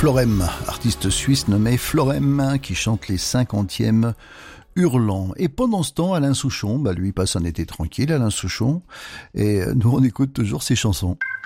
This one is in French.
Florem, artiste suisse nommé Florem, qui chante les 50e hurlants. Et pendant ce temps, Alain Souchon, lui passe un été tranquille, Alain Souchon, et nous on écoute toujours ses chansons.